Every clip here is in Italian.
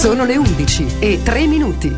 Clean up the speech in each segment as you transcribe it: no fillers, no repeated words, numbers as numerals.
Sono le 11:03.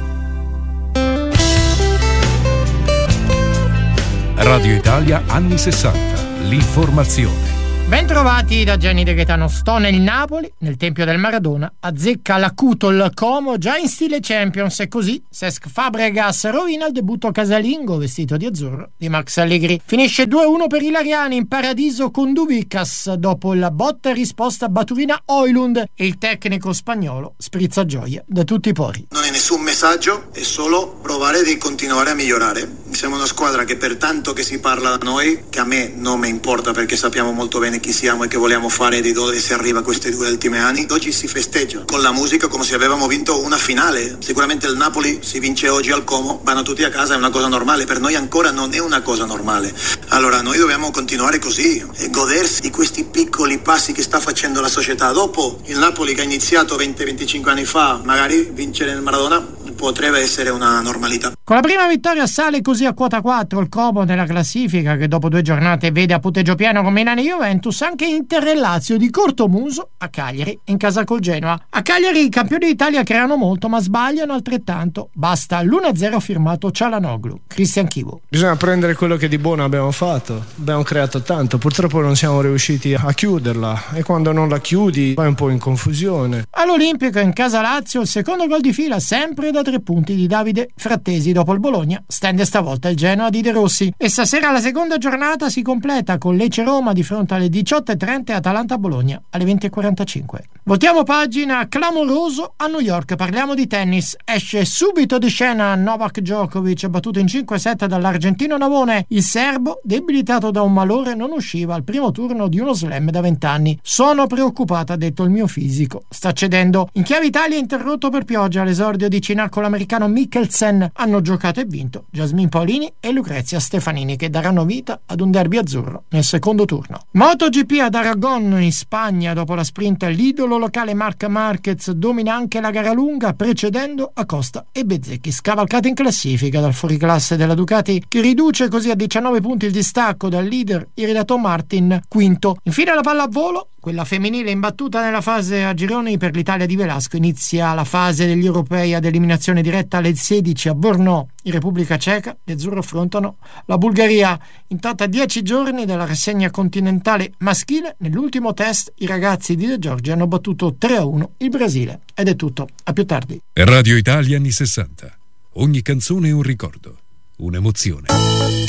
Radio Italia anni 60. L'informazione. Bentrovati da Gianni De Gaetano. Sto nel Napoli, nel Tempio del Maradona, azzecca l'acuto il Como già in stile Champions e così Cesc Fabregas rovina il debutto casalingo vestito di azzurro di Max Allegri. Finisce 2-1 per i Lariani in paradiso con Dubicas dopo la botta e risposta Baturina Højlund e il tecnico spagnolo sprizza gioia da tutti i pori. Non è nessun messaggio, è solo provare di continuare a migliorare. Siamo una squadra che per tanto che si parla da noi, che a me non mi importa perché sappiamo molto bene chi siamo e che vogliamo fare, di dove si arriva questi 2 ultimi anni, oggi si festeggia con la musica come se avevamo vinto una finale. Sicuramente il Napoli si vince oggi al Como, vanno tutti a casa, è una cosa normale. Per noi ancora non è una cosa normale. Allora noi dobbiamo continuare così e godersi di questi piccoli passi che sta facendo la società. Dopo il Napoli che ha iniziato 20-25 anni fa, magari vincere il Maradona potrebbe essere una normalità. Con la prima vittoria sale così a quota 4 il Como nella classifica, che dopo 2 giornate vede a punteggio pieno con Milan e Juventus. Anche Inter e Lazio di corto muso a Cagliari in casa col Genoa. A Cagliari i campioni d'Italia creano molto ma sbagliano altrettanto. Basta l'1-0 firmato Çalhanoğlu. Cristian Chivo. Bisogna prendere quello che di buono abbiamo fatto. Abbiamo creato tanto, purtroppo non siamo riusciti a chiuderla e quando non la chiudi vai un po' in confusione. All'Olimpico in casa Lazio il secondo gol di fila sempre da 3 punti di Davide Frattesi. Dopo il Bologna stende stavolta il Genoa di De Rossi e stasera la seconda giornata si completa con Lecce Roma di fronte alle 18:30 e Atalanta Bologna alle 20:45. Voltiamo pagina, clamoroso a New York, parliamo di tennis. Esce subito di scena Novak Djokovic, battuto in 5-7 dall'argentino Navone. Il serbo, debilitato da un malore, non usciva al primo turno di uno slam da 20 anni. Sono preoccupata, ha detto, il mio fisico sta cedendo. In chiave Italia interrotto per pioggia l'esordio di Cina con l'americano Mikkelsen. Hanno giocato e vinto Jasmine Paolini e Lucrezia Stefanini, che daranno vita ad un derby azzurro nel secondo turno. MotoGP ad Aragon in Spagna, dopo la sprint l'idolo locale Marc Marquez domina anche la gara lunga precedendo Acosta e Bezzecchi, scavalcati in classifica dal fuoriclasse della Ducati, che riduce così a 19 punti il distacco dal leader Iridato Martin, quinto. Infine la pallavolo, quella femminile imbattuta nella fase a gironi per l'Italia di Velasco. Inizia la fase degli europei ad eliminazione diretta alle 16 a Brno in Repubblica Ceca. Gli azzurri affrontano la Bulgaria. Intanto a 10 giorni dalla rassegna continentale maschile, nell'ultimo test i ragazzi di De Giorgi hanno battuto 3-1 il Brasile. Ed è tutto, a più tardi. Radio Italia anni 60. Ogni canzone è un ricordo, un'emozione.